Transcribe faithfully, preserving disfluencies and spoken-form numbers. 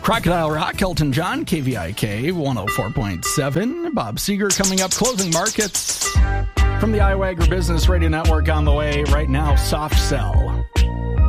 Crocodile Rock, Elton John, K V I K one oh four point seven. Bob Seger coming up. Closing markets from the Iowa Agribusiness Radio Network on the way right now. Soft Cell.